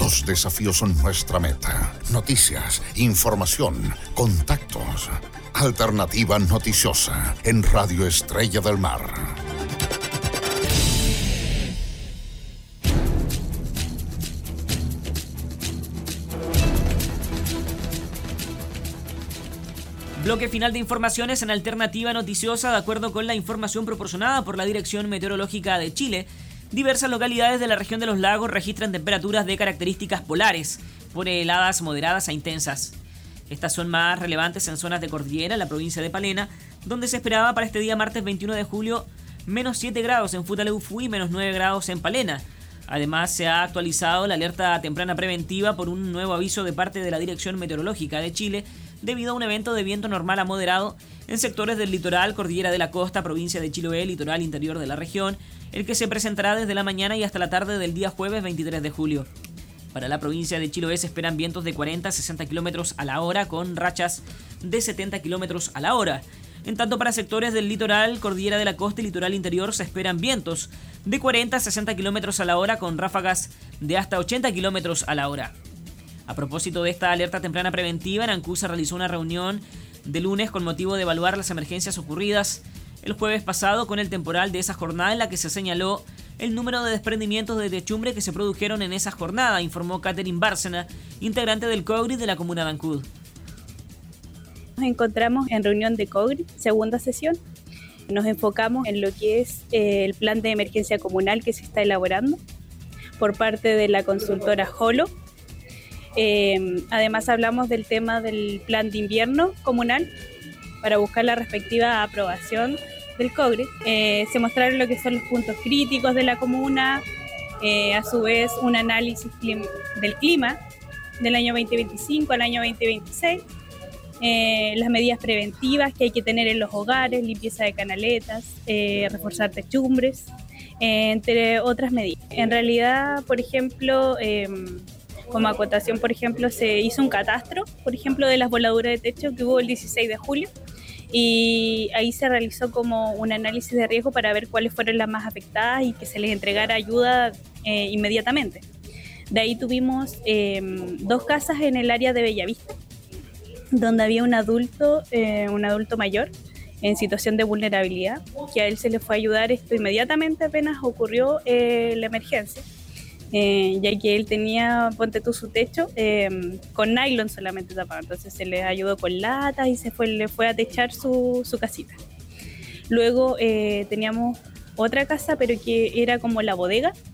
Los desafíos son nuestra meta. Noticias, información, contactos. Alternativa Noticiosa en Radio Estrella del Mar. Bloque final de informaciones en Alternativa Noticiosa. De acuerdo con la información proporcionada por la Dirección Meteorológica de Chile, diversas localidades de la región de los lagos registran temperaturas de características polares, por heladas moderadas a intensas. Estas son más relevantes en zonas de cordillera, en la provincia de Palena, donde se esperaba para este día martes 21 de julio menos 7 grados en Futaleufú y menos 9 grados en Palena. Además, se ha actualizado la alerta temprana preventiva por un nuevo aviso de parte de la Dirección Meteorológica de Chile debido a un evento de viento normal a moderado en sectores del litoral, cordillera de la costa, provincia de Chiloé, litoral interior de la región, el que se presentará desde la mañana y hasta la tarde del día jueves 23 de julio. Para la provincia de Chiloé se esperan vientos de 40 a 60 km a la hora con rachas de 70 km a la hora. En tanto, para sectores del litoral, cordillera de la costa y litoral interior se esperan vientos de 40 a 60 km a la hora con ráfagas de hasta 80 km a la hora. A propósito de esta alerta temprana preventiva, en Ancud se realizó una reunión de lunes con motivo de evaluar las emergencias ocurridas el jueves pasado con el temporal de esa jornada, en la que se señaló el número de desprendimientos de techumbre que se produjeron en esa jornada, informó Catherine Bárcena, integrante del COGRI de la comuna de Ancud. Nos encontramos en reunión de COGRI, segunda sesión. Nos enfocamos en lo que es el plan de emergencia comunal que se está elaborando por parte de la consultora Holo. Además hablamos del tema del plan de invierno comunal para buscar la respectiva aprobación del COGRI. Se mostraron lo que son los puntos críticos de la comuna, a su vez un análisis del clima del año 2025 al año 2026, las medidas preventivas que hay que tener en los hogares, limpieza de canaletas, reforzar techumbres, entre otras medidas. En realidad, por ejemplo, como acotación, por ejemplo, se hizo un catastro, por ejemplo, de las voladuras de techo que hubo el 16 de julio y ahí se realizó como un análisis de riesgo para ver cuáles fueron las más afectadas y que se les entregara ayuda inmediatamente. De ahí tuvimos 2 casas en el área de Bellavista, donde había un adulto mayor en situación de vulnerabilidad, que a él se le fue a ayudar esto inmediatamente apenas ocurrió la emergencia. Ya que él tenía, ponte tú, su techo con nylon solamente tapado, entonces se le ayudó con latas y le fue a techar su casita. Luego teníamos otra casa, pero que era como la bodega,